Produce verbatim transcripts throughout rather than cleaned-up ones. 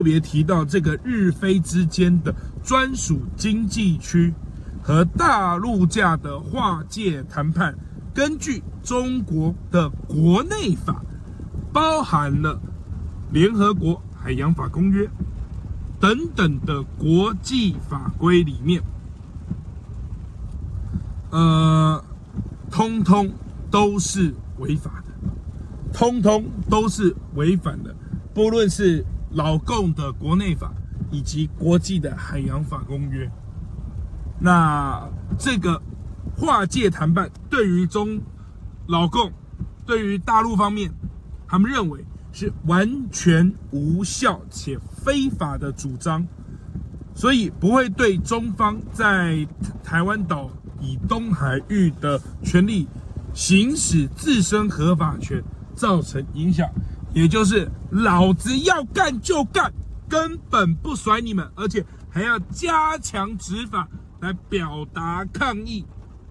别提到这个日菲之间的专属经济区和大陆架的划界谈判，根据中国的国内法，包含了联合国海洋法公约等等的国际法规里面，呃，通通都是违法的，通通都是违反的，不论是老共的国内法以及国际的海洋法公约。那这个划界谈判对于中老共对于大陆方面，他们认为是完全无效且非法的主张，所以不会对中方在台湾岛以东海域的权利行使自身合法权造成影响，也就是老子要干就干，根本不甩你们，而且还要加强执法来表达抗议。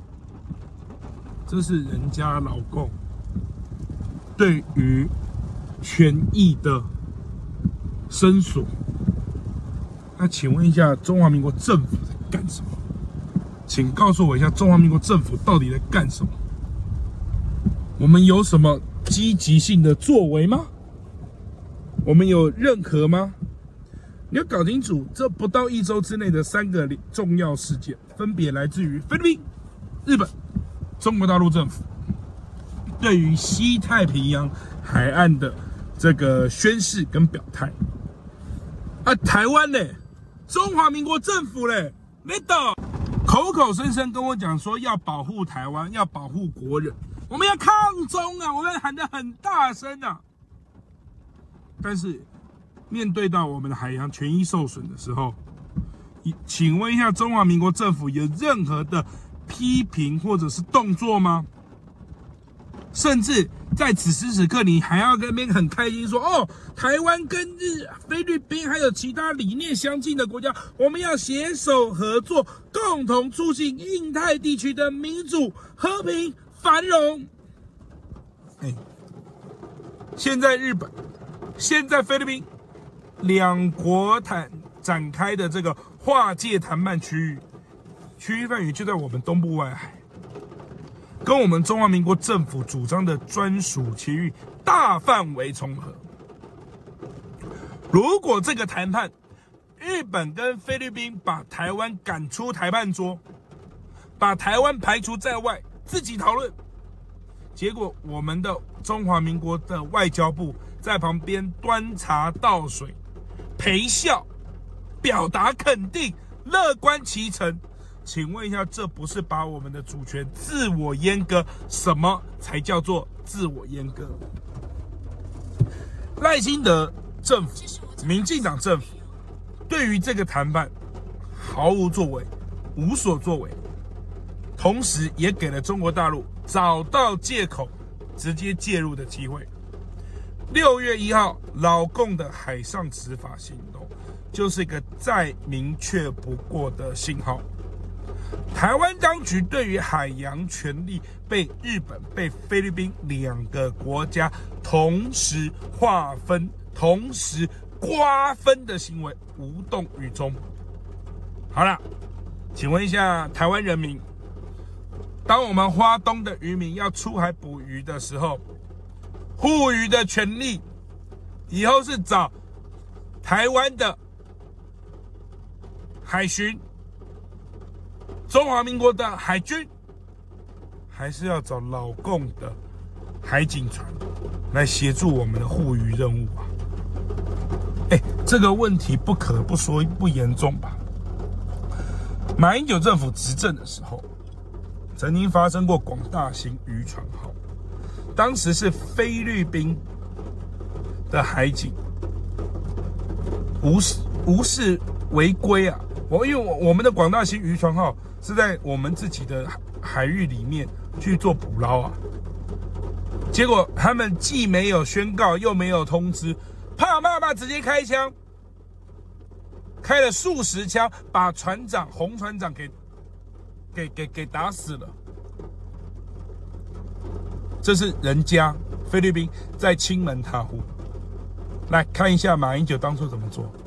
这是人家老共对于权益的伸索。那请问一下，中华民国政府在干什么？请告诉我一下，中华民国政府到底在干什么？我们有什么积极性的作为吗？我们有任何吗？你要搞清楚，这不到一周之内的三个重要事件，分别来自于菲律宾、日本、中国大陆政府对于西太平洋海岸的这个宣示跟表态。啊，台湾嘞，中华民国政府嘞，没懂，口口声声跟我讲说要保护台湾，要保护国人，我们要抗中啊，我们喊得很大声啊。但是面对到我们的海洋权益受损的时候，请问一下，中华民国政府有任何的批评或者是动作吗？甚至在此时此刻，你还要跟那边很开心说，哦，台湾跟日、菲律宾还有其他理念相近的国家，我们要携手合作，共同促进印太地区的民主、和平、繁荣。哎，现在日本，现在菲律宾两国谈展开的这个划界谈判区域，区域范围就在我们东部外海，跟我们中华民国政府主张的专属区域大范围重合。如果这个谈判，日本跟菲律宾把台湾赶出谈判桌，把台湾排除在外，自己讨论，结果我们的中华民国的外交部在旁边端茶倒水，陪笑，表达肯定，乐观其成。请问一下，这不是把我们的主权自我阉割？什么才叫做自我阉割？赖清德政府、民进党政府对于这个谈判毫无作为，无所作为，同时也给了中国大陆找到借口直接介入的机会。六月一号，老共的海上执法行动就是一个再明确不过的信号。台湾当局对于海洋权利被日本、被菲律宾两个国家同时划分、同时瓜分的行为无动于衷。好了，请问一下台湾人民，当我们花东的渔民要出海捕鱼的时候，护渔的权利以后是找台湾的海巡、中华民国的海军，还是要找老共的海警船来协助我们的护渔任务啊？哎，这个问题不可不说不严重吧？马英九政府执政的时候，曾经发生过广大型渔船号，当时是菲律宾的海警无视无视违规啊！我因为我我们的广大型渔船号是在我们自己的海域里面去做捕捞啊，结果他们既没有宣告，又没有通知，啪啪啪直接开枪，开了数十枪，把船长洪船长给给给给打死了。这是人家菲律宾在亲门踏户。来看一下马英九当初怎么做。